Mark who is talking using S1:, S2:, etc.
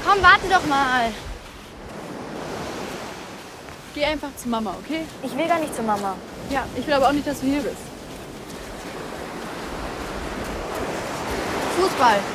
S1: Komm, warte doch mal.
S2: Geh einfach zu Mama, okay?
S1: Ich will gar nicht zu Mama.
S2: Ja, ich will aber auch nicht, dass du hier bist.
S1: Fußball.